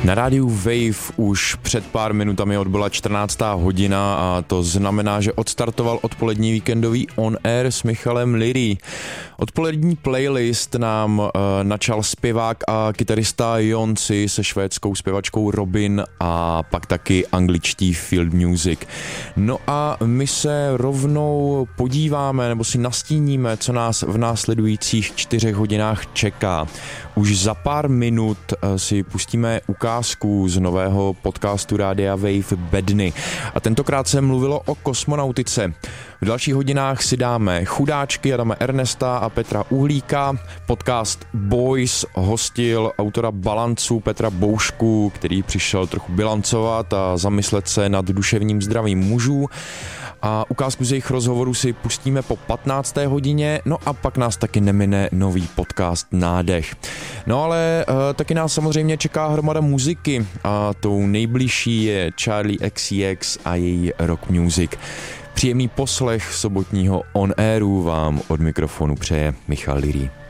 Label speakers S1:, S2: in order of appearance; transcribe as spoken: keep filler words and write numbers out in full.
S1: Na rádiu Wave už před pár minutami odbyla čtrnáctá hodina a to znamená, že odstartoval odpolední víkendový On Air s Michalem Liry. Odpolední playlist nám uh, načal zpěvák a kytarista Jonsi se švédskou zpěvačkou Robin a pak taky angličtí Field Music. No a my se rovnou podíváme nebo si nastíníme, co nás v následujících čtyřech hodinách čeká. Už za pár minut uh, si pustíme ukázku z nového podcastu Rádia Wave Bedny. A tentokrát se mluvilo o kosmonautice. V dalších hodinách si dáme chudáčky, dáme Ernesta a Petra Uhlíka. Podcast Boys hostil autora Balancu Petra Boušku, který přišel trochu bilancovat a zamyslet se nad duševním zdravím mužů. A ukázku z jejich rozhovoru si pustíme po patnácté hodině, no a pak nás taky nemine nový podcast Nádech. No ale uh, taky nás samozřejmě čeká hromada muziky a tou nejbližší je Charli X C X a její rock music. Příjemný poslech sobotního On Airu vám od mikrofonu přeje Michal Liry.